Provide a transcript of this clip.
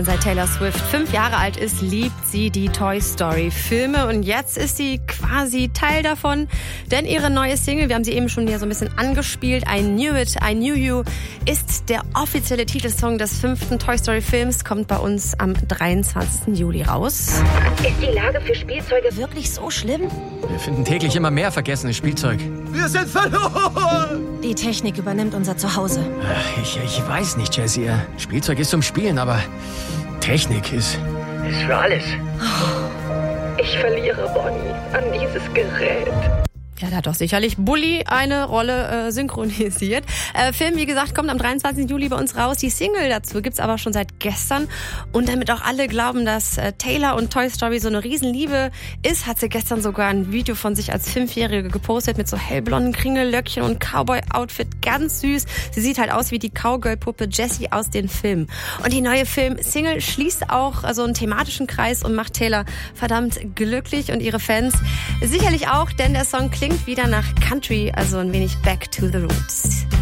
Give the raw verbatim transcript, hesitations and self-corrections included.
Denn seit Taylor Swift fünf Jahre alt ist, liebt sie die Toy Story Filme. Und jetzt ist sie quasi Teil davon. Denn ihre neue Single, wir haben sie eben schon hier so ein bisschen angespielt, I Knew It, I Knew You, ist der offizielle Titelsong des fünften Toy Story Films, kommt bei uns am dreiundzwanzigsten Juli raus. Ist die Lage für Spielzeuge wirklich so schlimm? Wir finden täglich immer mehr vergessenes Spielzeug. Wir sind verloren! Die Technik übernimmt unser Zuhause. Ich, ich weiß nicht, Jessie. Spielzeug ist zum Spielen, aber Technik ist... Ist für alles. Ich verliere Bonnie an dieses Gerät. Ja, da hat doch sicherlich Bully eine Rolle äh, synchronisiert. Äh, Film, wie gesagt, kommt am dreiundzwanzigsten Juli bei uns raus. Die Single dazu gibt's aber schon seit gestern. Und damit auch alle glauben, dass äh, Taylor und Toy Story so eine Riesenliebe ist, hat sie gestern sogar ein Video von sich als Fünfjährige gepostet mit so hellblonden Kringellöckchen und Cowboy-Outfit. Ganz süß. Sie sieht halt aus wie die Cowgirl-Puppe Jessie aus den Filmen. Und die neue Film-Single schließt auch also einen thematischen Kreis und macht Taylor verdammt glücklich und ihre Fans sicherlich auch, denn der Song klingt wieder nach Country, also ein wenig Back to the Roots.